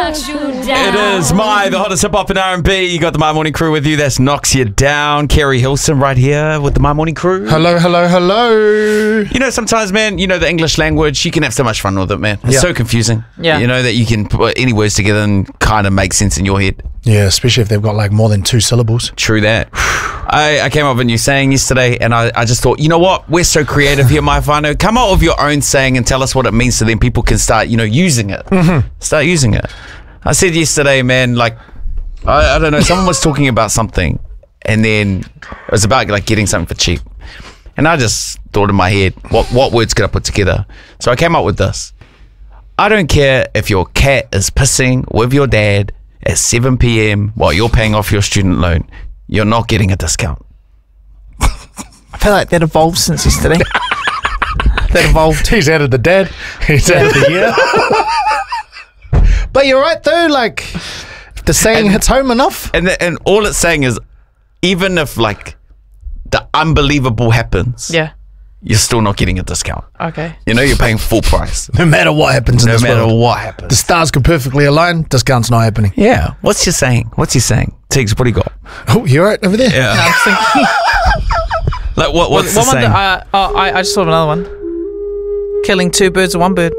knocks you down. It is the hottest hip hop and R&B. You got the My Morning Crew with you. That's Knocks You Down. Kerry Hilson right here with the My Morning Crew. Hello, hello, hello. You know, sometimes, man, the English language, you can have so much fun with it, man. It's so confusing. Yeah. You know, that you can put any words together and kind of make sense in your head. Yeah, especially if they've got like more than 2 syllables. True that. I came up with a new saying yesterday, and I just thought, you know what? We're so creative here, my whānau. Come up with your own saying and tell us what it means so then people can start, using it. Start using it. I said yesterday, man, like, I don't know, someone was talking about something, and then it was about like getting something for cheap. And I just thought in my head, what words could I put together? So I came up with this. I don't care if your cat is pissing with your dad at 7 p.m. while you're paying off your student loan. You're not getting a discount. I feel like that evolved since yesterday. That evolved. He's added the dad. He's added the year. But you're right though, like, if the saying hits home enough. And all it's saying is, even if like the unbelievable happens, you're still not getting a discount. Okay. You're paying full price. No matter what happens in this world. No matter what happens. The stars could perfectly align, discount's not happening. Yeah. What's your saying? Tiggs, what do you got? Oh, you're right over there. Yeah. I was thinking. Like what's the saying? I just thought of another one. Killing 2 birds with 1 bird.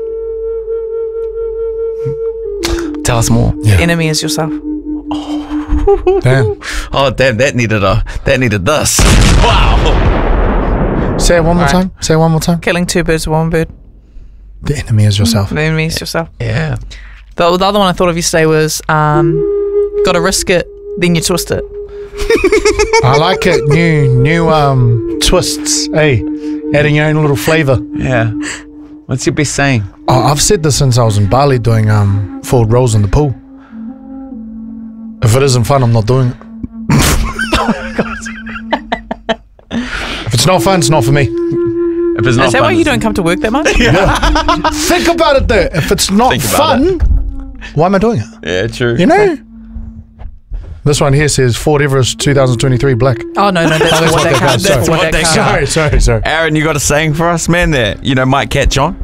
Tell us more. Yeah. Enemy is yourself. Damn. Oh damn! That needed this. Wow. Say it one more time. Say it one more time. Killing 2 birds with 1 bird. The enemy is yourself. The enemy is yourself. Yeah. The other one I thought of yesterday was gotta risk it, then you twist it. I like it. New twists. Hey, adding your own little flavour. Yeah. What's your best saying? Oh, I've said this since I was in Bali doing forward rolls in the pool. If it isn't fun, I'm not doing it. Oh my god. If it's not fun, it's not for me. If it's not Is that fun, why you don't come to work that much? Think about it though. If it's not fun, why am I doing it? Yeah, true. This one here says Ford Everest 2023 black. Oh no, that's for what that comes. That's what that comes. Sorry. Aaron, you got a saying for us, man, that might catch on?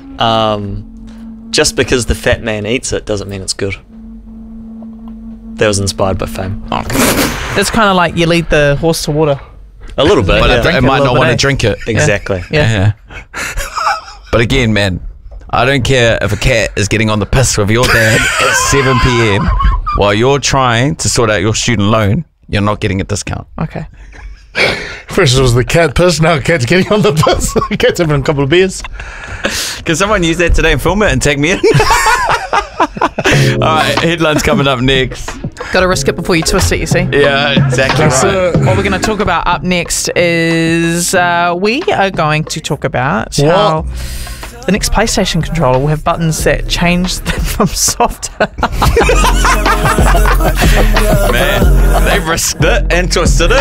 Just because the fat man eats it doesn't mean it's good. That was inspired by Fame. That's kind of like you lead the horse to water. A little bit, But yeah. it might not want to drink it. Exactly. Yeah. But again, man, I don't care if a cat is getting on the piss with your dad at 7 p.m. while you're trying to sort out your student loan. You're not getting a discount. Okay. First it was the cat piss, now cat's getting on the piss. The cat's having a couple of beers. Can someone use that today and film it and tag me in? Alright, headlines coming up next. Gotta risk it before you twist it, you see. Yeah, exactly right. What we're going to talk about up next is we are going to talk about how the next PlayStation controller will have buttons that change from soft to Man, they risked it and twisted it.